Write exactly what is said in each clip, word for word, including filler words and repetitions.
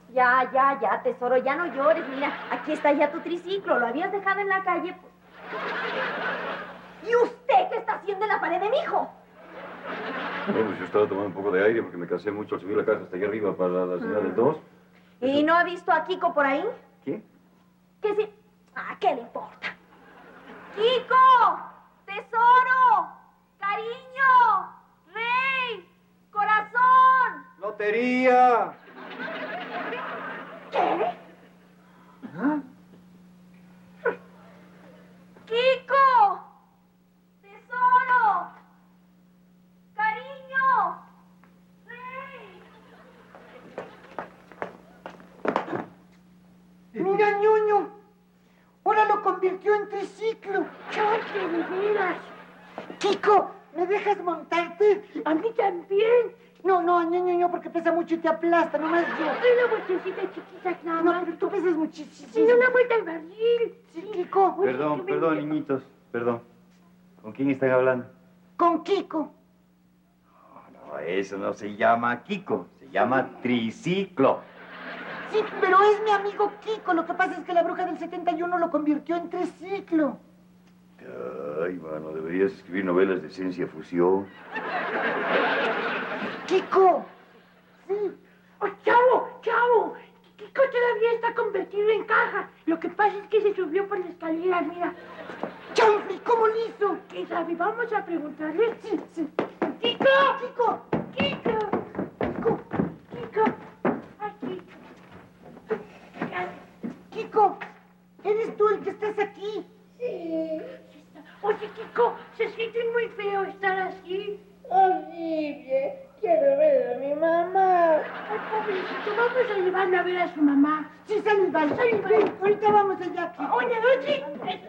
Ya, ya, ya, tesoro, ya no llores. Mira, aquí está ya tu triciclo. Lo habías dejado en la calle. ¿Y usted qué está haciendo en la pared de mi hijo? Bueno, yo estaba tomando un poco de aire porque me cansé mucho al subir la casa hasta allá arriba para la señal del dos. ¿Y no ha visto a Kiko por ahí? ¿Qué? ¿Qué sí? Ah, ¿qué le importa? ¡Kiko! ¡Tesoro! ¡Cariño! ¡Rey! ¡Corazón! ¡Lotería! ¿Qué? ¿Ah? ¡Kiko! ¡Tesoro! ¡Cariño! ¡Rey! Mira, ñoño. Ahora lo convirtió en triciclo. ¡Choque, de veras! Kiko, ¿me dejas montarte? ¡A mí también! No, no, ñoño, ño, porque pesa mucho y te aplasta, nomás yo. Una vueltecita chiquita, nada No, más. pero tú pesas muchísimo. Sí, una vuelta al barril. Sí, Kiko. Oye, Perdón, qué perdón, bendición. niñitos. Perdón. ¿Con quién están hablando? Con Kiko. No, no, eso no se llama Kiko. Se llama triciclo. Sí, pero es mi amigo Kiko. Lo que pasa es que la bruja del setenta y uno lo convirtió en triciclo. Ay, mano, deberías escribir novelas de ciencia fusión. Kiko. Sí. ¡Oh, chavo, chavo! Kiko todavía está convertido en caja. Lo que pasa es que se subió por la escalera, mira. Chanfli, ¿cómo lo hizo? ¿Qué sabe? Vamos a preguntarle. Sí, sí. ¡Kiko! Kiko. ¡Kiko! Kiko. ¡Kiko! Aquí. Kiko. ¿Eres tú el que estás aquí? Sí. Oye, Kiko, se siente muy feo estar así. Horrible. Quiero ver a mi mamá. Ay, pobrecito, vamos a llevarlo a ver a su mamá. Sí, sal, vale. Sal, vale. Ven, ahorita vamos allá, Kiko. Oye, oye.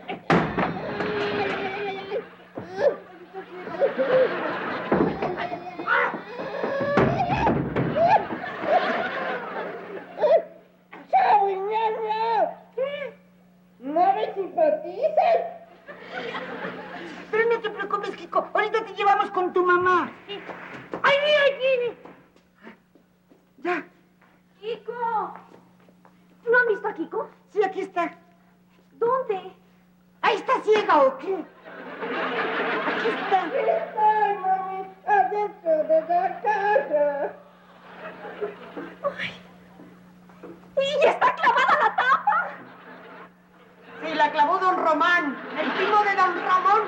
¡Chao, ñaña! ¿No me simpatizan? Pero no te preocupes, Kiko. Ahorita te llevamos con tu mamá. ¡Ay, mira, ahí viene! Ya. ¡Kiko! ¿No han visto a Kiko? Sí, aquí está. ¿Dónde? ¿Ahí está ciega o qué? Aquí está. ¡Ay, mami! ¡Adentro de la casa! ¡Y ya está clavada la tapa! Sí, la clavó don Román, el primo de don Ramón.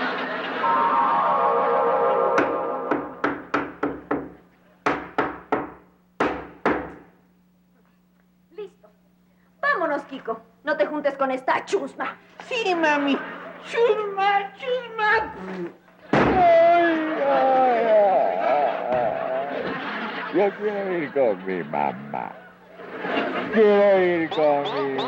Listo. Vámonos, Kiko. No te juntes con esta chusma. Sí, mami. Chusma, chusma. Yo quiero ir con mi mamá. Quiero ir con mi